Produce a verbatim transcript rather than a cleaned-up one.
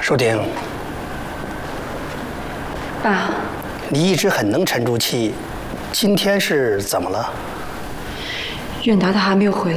淑婷， 爸， 你一直很能沉住气，今天是怎么了？ 远达他还没有回来。